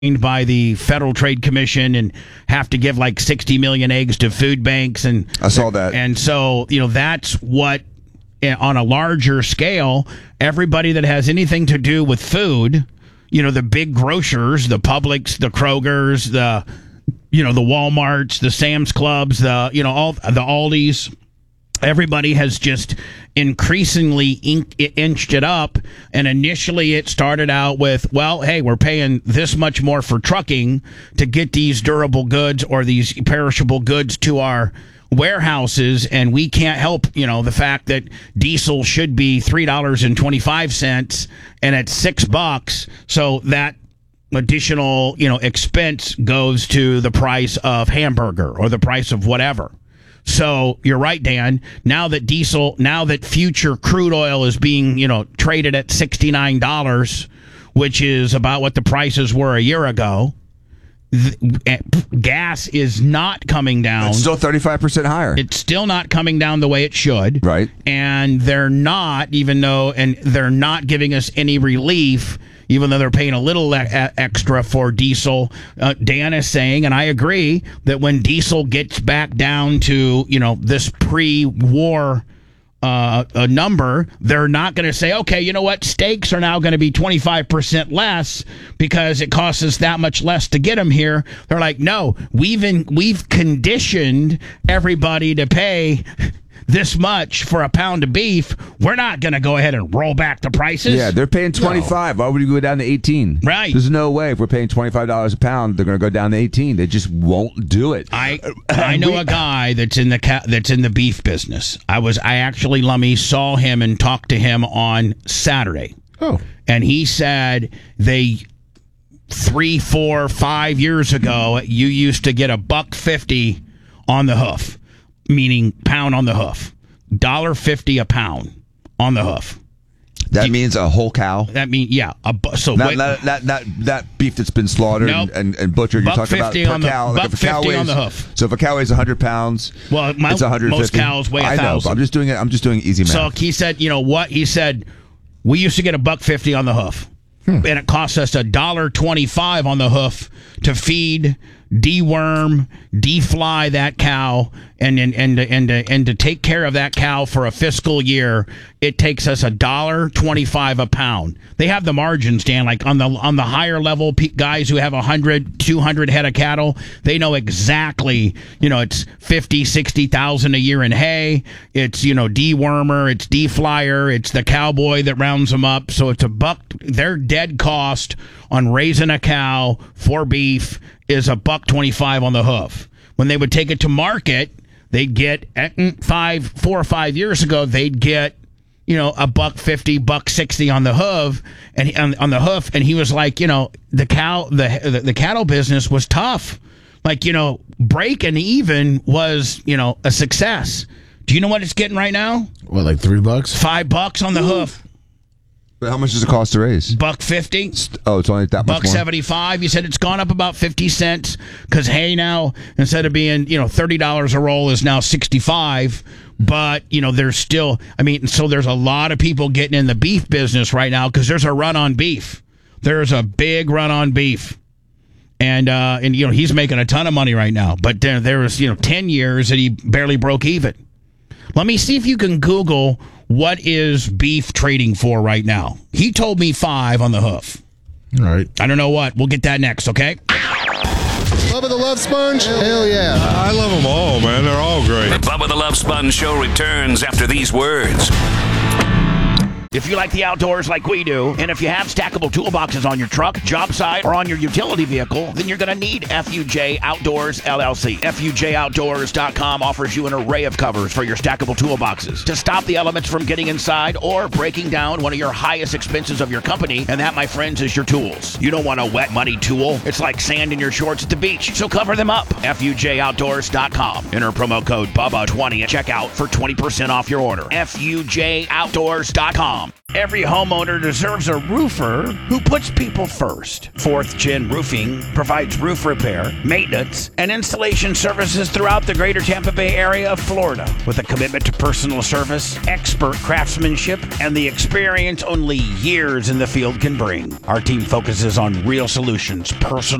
by the Federal Trade Commission and have to give like 60 million eggs to food banks. And I saw that. And so, that's what, on a larger scale, everybody that has anything to do with food, the big grocers, the Publix, the Krogers, the Walmarts, the Sam's Clubs, all the Aldis, everybody has just increasingly inched it up. And initially it started out with, well, hey, we're paying this much more for trucking to get these durable goods or these perishable goods to our warehouses, and we can't help, the fact that diesel should be $3.25 and it's $6. So that additional, expense goes to the price of hamburger or the price of whatever. So you're right, Dan. Now that future crude oil is being, traded at $69, which is about what the prices were a year ago, gas is not coming down. It's still 35% higher. It's still not coming down the way it should. Right. And they're not, they're not giving us any relief, even though they're paying a little extra for diesel. Dan is saying, and I agree, that when diesel gets back down to, this pre-war a number, they're not going to say, okay, you know what, steaks are now going to be 25% less because it costs us that much less to get them here. They're like, no, we've conditioned everybody to pay this much for a pound of beef. We're not going to go ahead and roll back the prices. Yeah, they're paying $25. Why would you go down to $18? Right. There's no way if we're paying $25 a pound, they're going to go down to $18. They just won't do it. I know a guy that's in the beef business. I actually, Lummy, saw him and talked to him on Saturday. Oh. And he said 3, 4, 5 years ago, you used to get $1.50 on the hoof. Meaning pound on the hoof. $1.50 a pound on the hoof. That means a whole cow? That means, yeah. Not beef that's been slaughtered and butchered. You're talking about per cow. Like $1.50 on the hoof. So if a cow weighs 100 pounds, it's 150. Most cows weigh 1,000. I know, but I'm just doing easy math. So he said, he said, we used to get $1.50 on the hoof. And it cost us $1.25 on the hoof to feed, deworm, defly that cow, and to take care of that cow for a fiscal year. It takes us $1.25 a pound. They have the margins, Dan. Like on the higher level guys who have 100, 200 head of cattle, they know exactly. It's 50, 60,000 a year in hay. It's dewormer, it's deflyer, it's the cowboy that rounds them up. So it's $1. Their dead cost on raising a cow for beef is $1.25 on the hoof. When they would take it to market, they'd get 4 or 5 years ago, they'd get $1.50, $1.60 on the hoof, and on the hoof. And he was like, the cattle business was tough. Like, breaking even was a success. Do you know what it's getting right now? What, like $3? $5 on the hoof. But how much does it cost to raise? $1.50. Oh, it's only that much more. $1.75. You said it's gone up about 50 cents because hay now, instead of being $30 a roll, is now $65. But there's still, so there's a lot of people getting in the beef business right now because there's a run on beef. There's a big run on beef, and he's making a ton of money right now. But there was 10 years that he barely broke even. Let me see if you can Google what is beef trading for right now. He told me 5 on the hoof. All right. I don't know what. We'll get that next, okay? Bubba the Love Sponge? Hell yeah. I love them all, man. They're all great. The Bubba the Love Sponge Show returns after these words. If you like the outdoors like we do, and if you have stackable toolboxes on your truck, job site, or on your utility vehicle, then you're going to need FUJ Outdoors LLC. FUJOutdoors.com offers you an array of covers for your stackable toolboxes to stop the elements from getting inside or breaking down one of your highest expenses of your company, and that, my friends, is your tools. You don't want a wet, muddy tool. It's like sand in your shorts at the beach, so cover them up. FUJOutdoors.com. Enter promo code BUBBA20 at checkout for 20% off your order. FUJOutdoors.com. FourthGenRoofing.com. Every homeowner deserves a roofer who puts people first. 4th Gen Roofing provides roof repair, maintenance, and installation services throughout the greater Tampa Bay area of Florida with a commitment to personal service, expert craftsmanship, and the experience only years in the field can bring. Our team focuses on real solutions, personal